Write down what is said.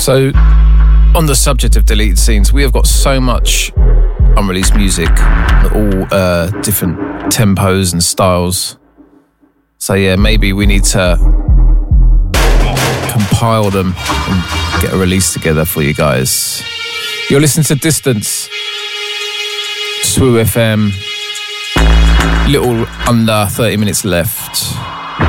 So, on the subject of deleted scenes, we have got so much unreleased music, all different tempos and styles. So yeah, maybe we need to compile them and get a release together for you guys. You're listening to Distance, SWU FM, little under 30 minutes left.